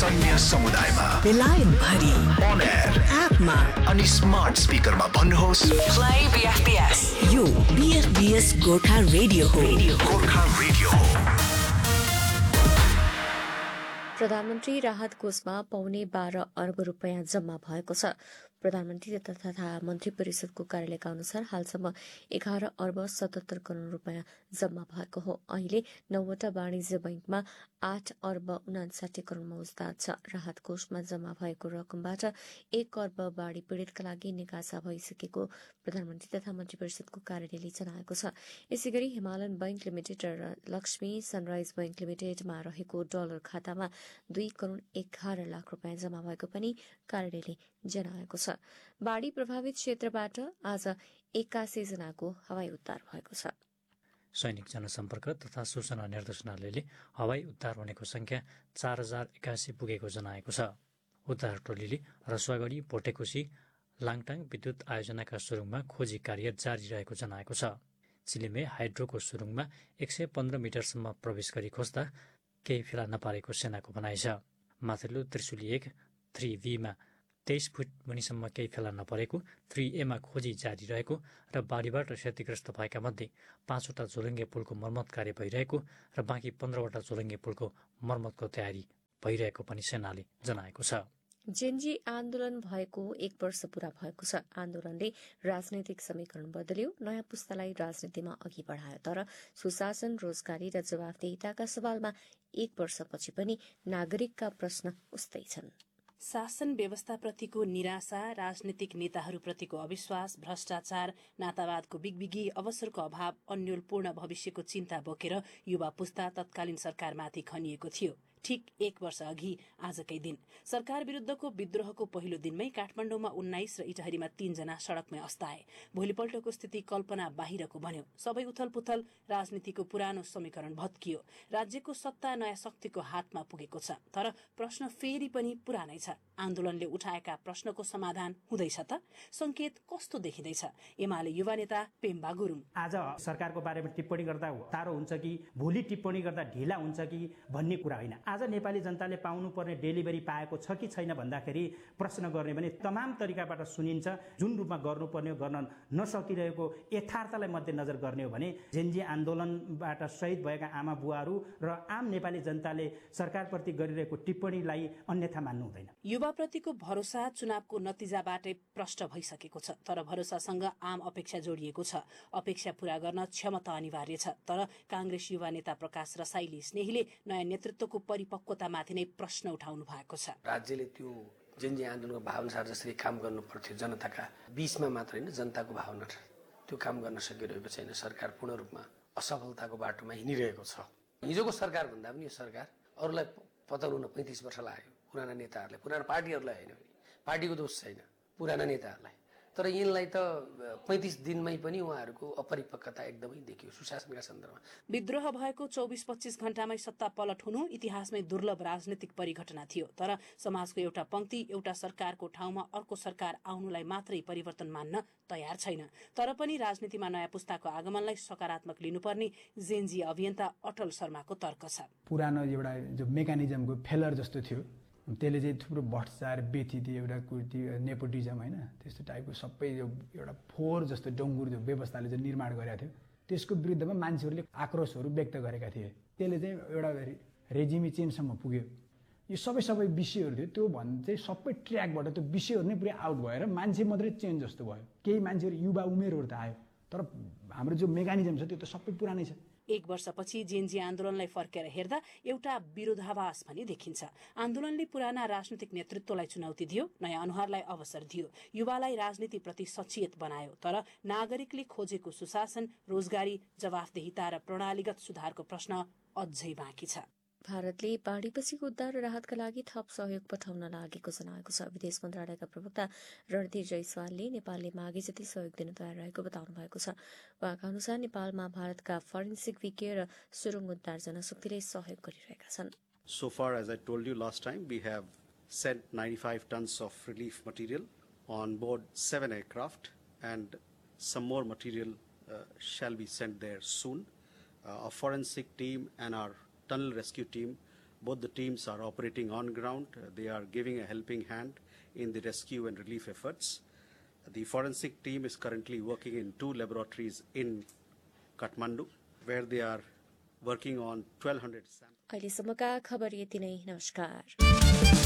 सैन्य समुदायमा बेलायत भरि on air एपमा अनि स्मार्ट स्पिकरमा भन्नुहोस् Play BFBS. यो BFBS गोर्खा रेडियो हो. गोर्खा रेडियो हो। प्रधानमन्त्री राहत कोषमा पौने 12 अर्ब रुपियाँ जम्मा भएको छ। प्रधानमन्त्री तथा मन्त्री परिषदको कार्यालयका अनुसार हालसम्म 11 अर्ब 77 करोड़ रुपियाँ जम्मा भएको हो। अहिले 9वटा वाणिज्य बैंकमा 8 अर्ब 59 करोड़ मौजदात छ। राहत कोषमा जम्मा भएको रकमबाट 1 अर्ब बाढ़ी पीड़ितका लागि निकासा भइसकेको प्रधानमन्त्री तथा मन्त्री परिषदको कार्यालयले जनाएको छ। यसैगरी हिमालयन बैंक लिमिटेड र लक्ष्मी सनराइज बैंक लिमिटेडमा रहेको डलर खातामा 2 करोड़ 11 लाख रुपियाँ जम्मा भएको पनि कार्यालयले जनाएको छ। बाढ़ी प्रभावित क्षेत्रबाट आज 81 जनाको हवाई उद्धार भएको छ। सैनिक जनसम्पर्क तथा सूचना निर्देशनालयले हवाई उद्धार हुनेको संख्या 4081 पुगेको जनाएको छ। उद्धार टोलीले रसुवागढी, भोटेकोशी, लाङटाङ विद्युत आयोजनाका सुरुङमा खोजी कार्य जारी रहेको जनाएको छ। चिलिमे हाइड्रोको सुरुङमा 115 मिटरसम्म प्रवेश गरी खोज्दा केही फेला नपारेको सेनाको भनाइ छ। माथिल्लो त्रिशुली 1 3V मा 23 फुट मुनिसम्म केही फेला नपरेको, 3A मा खोजी जारी रहेको र बाढीबाट क्षतिग्रस्त भएका मध्ये 5वटा झोलुङ्गे पुलको मर्मत कार्य भइरहेको र बाँकी 15वटा झोलुङ्गे पुलको मर्मतको तयारी भइरहेको पनि सेनाले जनाएको छ। जेनजी आन्दोलन भएको 1 वर्ष पूरा भएको छ। आन्दोलनले राजनैतिक समीकरण बदल्यो, नयाँ पुस्तालाई राजनीतिमा अघि बढायो। तर सुशासन, रोजगारी र जवाफदेहिताका सवालमा 1 वर्षपछि पनि नागरिकका प्रश्न उस्तै छन्। शासन व्यवस्थाप्रतिको निराशा, राजनीतिक नेताहरूप्रतिको अविश्वास, भ्रष्टाचार, नातावादको बिगबिगी, अवसरको अभाव, अन्योलपूर्ण भविष्यको चिन्ता बोकेर युवा पुस्ता तत्कालीन सरकारमाथि खनिएको थियो। ठीक 1 वर्ष अघि आजकै दिन सरकार विरूद्धको विद्रोहको पहिलो दिनमै काठमाडौँमा 19 र इटहरीमा 3 जना सड़कमै अस्ताए। भोलिपल्टको स्थिति कल्पना बाहिरको बन्यो। सबै उथलपुथल, राजनीतिको पुरानो समीकरण भत्कियो। राज्यको सत्ता नयाँ शक्तिको हातमा पुगेको छ। तर प्रश्न फेरि पनि पुरानै छ। आन्दोलनले उठाएका प्रश्नको समाधान हुँदैछ त? संकेत कस्तो देखिँदैछ? एमाले युवा नेता पेम्बा गुरुङ। आज सरकारको बारेमा टिप्पणी गर्दा तारो हुन्छ कि भोलि टिप्पणी गर्दा ढिला हुन्छ कि भन्ने कुरा होइन। आज नेपाली जनताले पाउनुपर्ने डेलिभरी पाएको छ कि छैन भन्दाखेरि प्रश्न गर्ने भने तमाम तरिकाबाट सुनिन्छ। जुन रूपमा गर्नुपर्ने गर्न नसकिरहेको यथार्थलाई मध्यनजर गर्ने हो भने जेनजी आन्दोलनबाट शहीद भएका आमा बुवाहरू र आम नेपाली जनताले सरकारप्रति गरिरहेको टिप्पणीलाई अन्यथा मान्नु हुँदैन। युवाप्रतिको भरोसा चुनावको नतिजाबाटै प्रष्ट भइसकेको छ। तर भरोसासँग आम अपेक्षा जोडिएको छ। अपेक्षा पूरा गर्न क्षमता अनिवार्य छ। तर कांग्रेस युवा नेता प्रकाश रसाइली स्नेहीले नयाँ नेतृत्वको परिपक्वतामाथि नै प्रश्न उठाउनु भएको छ। राज्यले त्यो जेनजी आन्दोलनको भावनाअनुसार जसरी काम गर्नु पर्थ्यो जनताका बीचमा मात्र होइन, जनताको भावना त्यो काम गर्न सकिरहेको छैन। सरकार पूर्ण रूपमा असफलताको बाटोमा हिँडिरहेको छ। हिजोको सरकार भन्दा पनि यो सरकार अरूलाई पतन हुन 35 वर्ष लाग्यो। पुराना नेताहरूलाई, पुराना पार्टीहरूलाई होइन, पार्टीको दोष छैन, पुराना नेताहरूलाई। तर यिनलाई त 35 दिनमै पनि उहाँहरूको अपरिपक्वता एकदमै देखियो सुशासनका सन्दर्भमा। विद्रोह भएको 24-25 घण्टामै सत्ता पलट हुनु इतिहासमै दुर्लभ राजनीतिक परिघटना थियो। तर समाजको एउटा पंक्ति एउटा सरकारको ठाउँमा अर्को सरकार आउनुलाई मात्रै परिवर्तन मान्न तयार छैन। तर पनि राजनीतिमा नयाँ पुस्ताको आगमनलाई सकारात्मक लिनुपर्ने जेनजी अभियन्ता अटल शर्माको तर्क छ। पुरानो एउटा जो मेकानिजमको फेलर जस्तो थियो, त्यसले चाहिँ थुप्रो भ्रष्टाचार, बेथिति, एउटा कुर्ती, नेपोटिजम होइन, त्यस्तो टाइपको सबै एउटा फोहोर जस्तो डङ्गुर जो व्यवस्थाले चाहिँ निर्माण गरेका थियो, त्यसको विरुद्धमा मान्छेहरूले आक्रोशहरू व्यक्त गरेका थिए। त्यसले चाहिँ एउटा रेजिमी चेन्जसम्म पुग्यो। यो सबै विषयहरू थियो, त्यो भन्दा चाहिँ सबै ट्र्याकबाट त्यो विषयहरू नै पुरै आउट भएर मान्छे मात्रै चेन्ज जस्तो भयो। केही मान्छेहरू युवा उमेरहरू त आयो, तर हाम्रो जो मेकानिजम छ त्यो त सबै पुरानै छ। 1 वर्षपछि जेनजी आन्दोलनलाई फर्केर हेर्दा एउटा विरोधाभास पनि देखिन्छ। आन्दोलनले पुराना राजनीतिक नेतृत्वलाई चुनौती दियो, नयाँ अनुहारलाई अवसर दियो, युवालाई राजनीतिप्रति सचेत बनायो। तर नागरिकले खोजेको सुशासन, रोजगारी, जवाफदेहिता र प्रणालीगत सुधारको प्रश्न अझै बाँकी छ। भारतले बाढीपछिको उद्धार र राहतका लागि थप सहयोग पठाउन लागेको जनाएको छ। विदेश मन्त्रालयका प्रवक्ता रणधीर जयसवालले नेपालले मागे जति सहयोग दिन तयार रहेको बताउनु भएको छ। उहाँका अनुसार नेपालमा भारतका फरेन्सिक विज्ञ र सुरुङ उद्धार जनशक्तिले सहयोग गरिरहेका छन्। So far, as I told you last time, we have sent 95 tons of relief material on board 7 aircraft, and some more material shall be sent there soon. Our forensic team and our tunnel rescue team Both the teams are operating on ground. They are giving a helping hand in the rescue and relief efforts. The forensic team is currently working in 2 laboratories in Kathmandu, where they are working on 1,200 samples. अहिलेसम्मका खबर यति नै। नमस्कार।